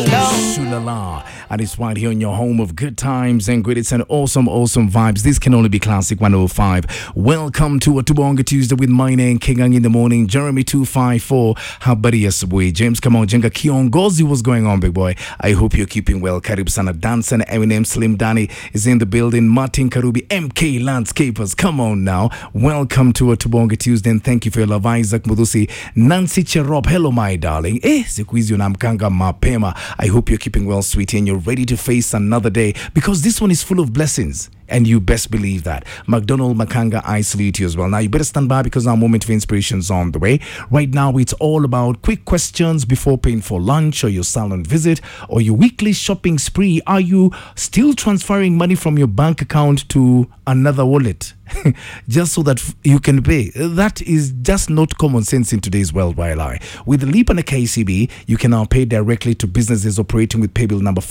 Shulala, and it's right here in your home of good times and great. It's an awesome vibes. This can only be Classic 105. Welcome to a Tubonga Tuesday with my name Kingang in the morning. Jeremy 254. Habari asubuhi. James Kamau Jenga Kiongozi, what's going on, big boy? I hope you're keeping well. Karibu sana Dancer and Eminem. Slim Danny is in the building. Martin Karubi, MK Landscapers. Come on now. Welcome to a Tubonga Tuesday and thank you for your love. Isaac Mudusi, Nancy Cherop. Hello, my darling. Siku hizi unamkanga mapema. I hope you're keeping well, sweetie, and you're ready to face another day because this one is full of blessings. And you best believe that. McDonald Makanga, I salute you as well. Now, you better stand by because our moment of inspiration is on the way. Right now, it's all about quick questions before paying for lunch or your salon visit or your weekly shopping spree. Are you still transferring money from your bank account to another wallet just so that you can pay? That is just not common sense in today's world, while with Leap and a KCB, you can now pay directly to businesses operating with paybill number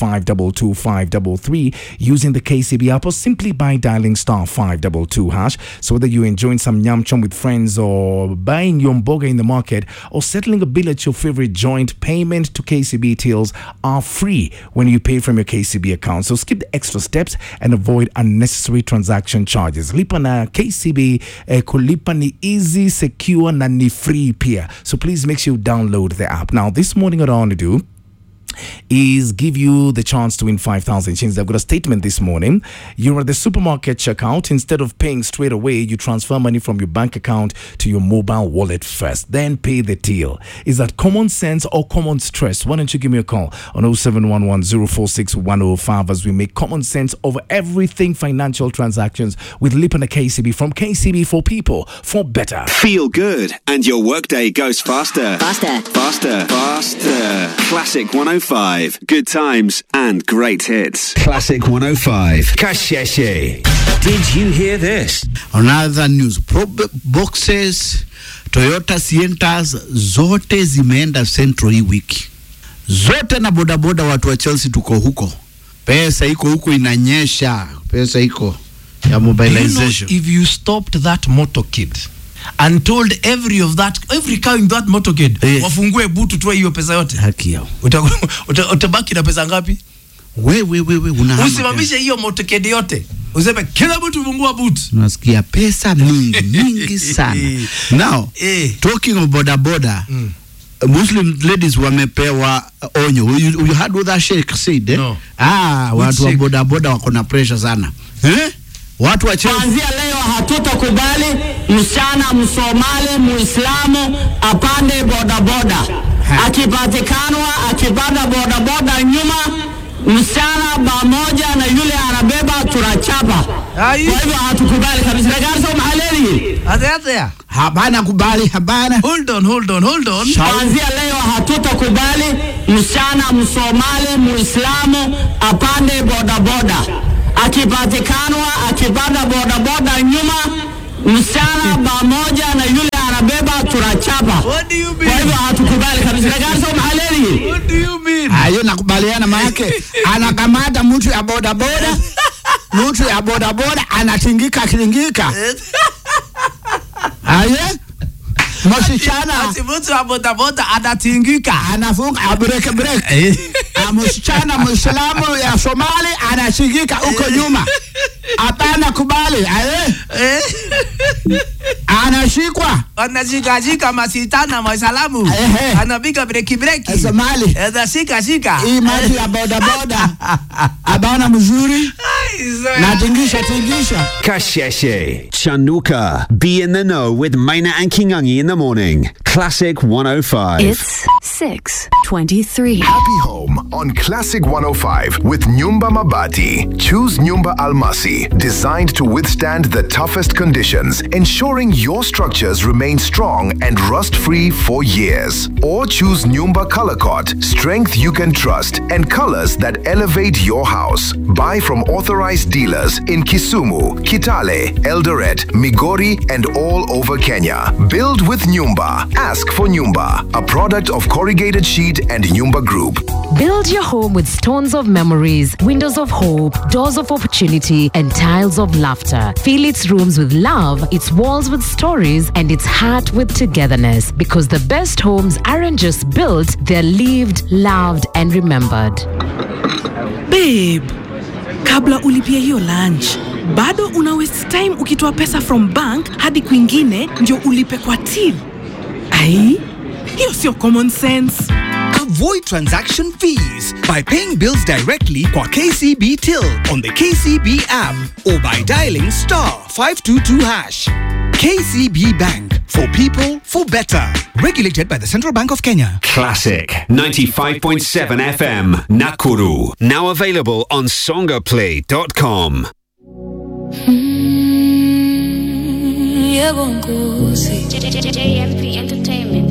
522533 using the KCB app or simply by dialing *522#. So whether you're enjoying some yam chom with friends or buying your mboga in the market or settling a bill at your favorite joint, payment to KCB tills are free when you pay from your KCB account. So skip the extra steps and avoid unnecessary transaction charges. Lipa na KCB kulipa ni easy, secure na ni free pia. So please make sure you download the app. Now this morning what I want to do is give you the chance to win 5,000 shillings. I've got a statement this morning. You're at the supermarket checkout. Instead of paying straight away, you transfer money from your bank account to your mobile wallet first, then pay the till. Is that common sense or common stress? Why don't you give me a call on 0711-046-105 as we make common sense of everything financial transactions with Lip and a KCB, from KCB for people, for better. Feel good and your workday goes faster. Faster. Classic 105. Good times and great hits. Classic 105. Kasheshe. Did you hear this? Another news. Boxes, Toyota Sientas, zote zimeenda Central hii wiki. Zote na bodaboda watu wa Chelsea tuko huko. Pesa iko huko inanyesha. Pesa iko ya mobilization. If you stopped that motorcade and told every car in that motorcade wafungue butu tu hiyo pesa yote, haki yao, utabaki na pesa ngapi? Wewe usimamishe hiyo motorcade yote, useme kila mtu fungua butu, unasikia pesa mingi sana. Now talking of boda Muslim ladies wamepewa onyo. You had what that sheikh said, No. Watu wa boda wako na pressure sana. Watu wa Chelsea, kuanzia leo hatutakubali msichana Msomali Muislamu apande bodaboda. Akipatikanwa akipanda bodaboda nyuma, msichana pamoja na yule anabeba tunachapa. Kwa hivyo hatukubali kabisa. Regards of Haleli. Atea. Habana kubali, habana. Hold on. Kuanzia leo hatutakubali msichana Msomali Muislamu apande bodaboda. Akipatikanwa akipanda bodaboda nyuma, msichana pamoja na yule anabeba tunachapa. What do you mean? Kwa hivyo hatukubali kabisa. Regards of Haleli. What do you mean? Ayo nakubaliana maana anakamata mtu ya bodaboda. Mtu ya bodaboda anatingika. Ayo msichana mtu wa bodaboda anatingika, anafunga break. Msichana Muislamu ya Somali anashikika huko nyuma. Hapana kubali. Anashikwa. Anashika masitana Muislamu. Anapiga breki. Somali. Shika. Hii mtu ya bodaboda. Abana mzuri. Natingisha. Kasheshe. Chanuka. Be in the know with Maina and Kingangi in the morning. Classic 105. It's 6:23. Happy home on Classic 105 with Nyumba Mabati. Choose Nyumba Almasi, designed to withstand the toughest conditions, ensuring your structures remain strong and rust-free for years. Or choose Nyumba Color Coat, strength you can trust and colors that elevate your house. Buy from authorized dealers in Kisumu, Kitale, Eldoret, Migori and all over Kenya. Build with Nyumba. Ask for Nyumba, a product of Corrugated Sheet and Nyumba Group. Build Build your home with stones of memories, windows of hope, doors of opportunity, and tiles of laughter. Fill its rooms with love, its walls with stories, and its heart with togetherness. Because the best homes aren't just built, they're lived, loved, and remembered. Babe, kabla ulipia hiyo lunch, bado una waste time ukitoa pesa from bank hadi kwingine ndio ulipe kwa till. Ai, hiyo sio common sense. Avoid transaction fees by paying bills directly kwa KCB Till on the KCB app or by dialing *522#. KCB Bank, for people, for better. Regulated by the Central Bank of Kenya. Classic 95.7 FM Nakuru. Now available on songaplay.com. JMP Entertainment.